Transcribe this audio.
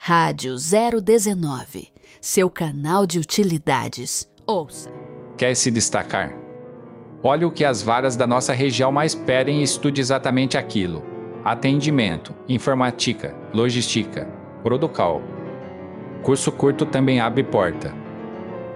Rádio 019, seu canal de utilidades. Ouça. Quer se destacar? Olhe o que as varas da nossa região mais pedem e estude exatamente aquilo. Atendimento, informática, logística, Producal. Curso curto também abre porta.